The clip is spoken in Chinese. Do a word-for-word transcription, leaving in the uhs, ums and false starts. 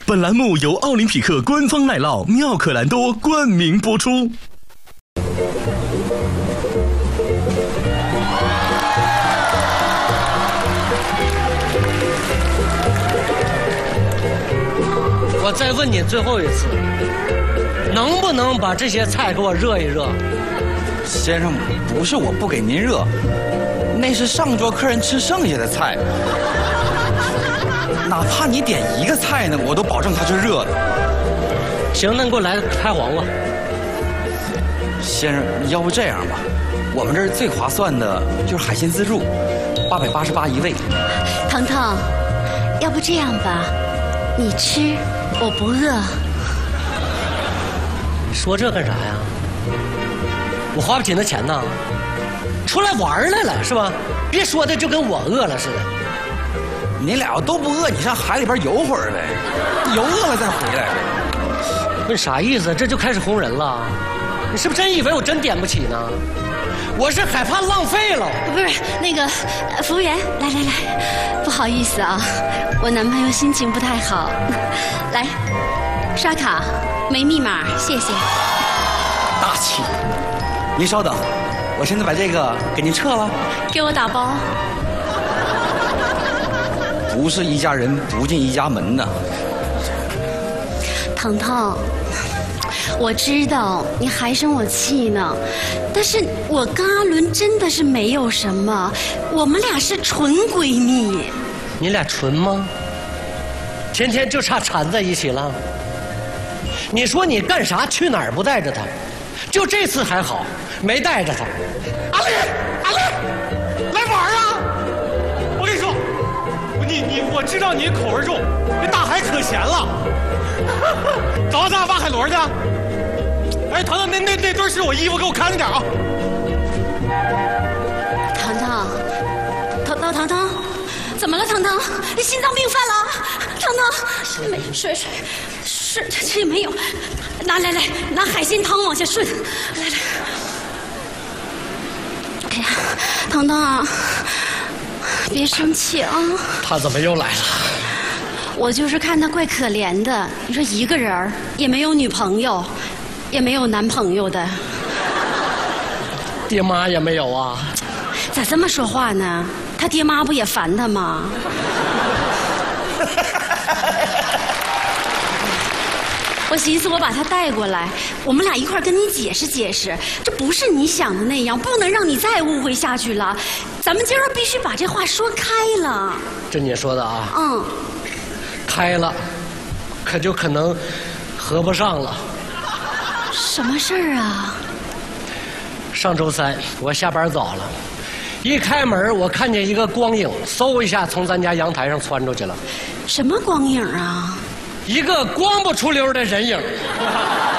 本栏目由奥林匹克官方奶酪妙可蓝多冠名播出。 我再问你最后一次，能不能把这些菜给我热一热？ 先生，不是我不给您热，那是上桌客人吃剩下的菜。哪怕你点一个菜呢，我都保证它是热的。 行，那你给我来个拍黄瓜。 先生，要不这样吧，我们这儿最划算的就是海鲜自助，八百八十八一位。 腾腾，要不这样吧，你吃，我不饿。 你说这干啥呀？我花不起那钱呐，出来玩来了是吧？别说的就跟我饿了似的。 你俩要都不饿，你上海里边游会儿呗，游饿了再回来呗。 那你啥意思？这就开始轰人了？你是不是真以为我真点不起呢？我是害怕浪费了。 不是那个呃服务员，来来来，不好意思啊，我男朋友心情不太好，来刷卡，没密码，谢谢。 大气。您稍等，我现在把这个给您撤了。 给我打包。 不是一家人不进一家门呢。 腾腾，我知道你还生我气呢，但是我跟阿伦真的是没有什么，我们俩是纯闺蜜。 你俩纯吗？天天就差缠在一起了。你说你干啥去哪儿不带着他？就这次还好，没带着他。 阿丽，阿丽，来玩啊！我跟你说，你你我知道你口味重，这大海可咸了。走，咱俩挖海螺去。哎，腾腾，那那那堆是我衣服，给我看着点啊。 腾腾，腾腾腾腾，怎么了？腾腾，你心脏病犯了？腾腾，没水水水，这也没有。拿来来，拿海鲜汤往下顺。来来。哎呀，腾腾啊，别生气啊。 他怎么又来了？ 我就是看他怪可怜的。你说一个人儿也没有女朋友，也没有男朋友的， 爹妈也没有啊？ 咋这么说话呢？他爹妈不也烦他吗？我寻思我把他带过来，我们俩一块儿跟你解释解释，这不是你想的那样，不能让你再误会下去了。咱们今儿必须把这话说开了。 这你说的啊？ 嗯。 开了，可就可能合不上了。 什么事儿啊？ 上周三我下班早了，一开门我看见一个光影，嗖一下从咱家阳台上窜出去了。 什么光影啊？ 一个光不出溜的人影。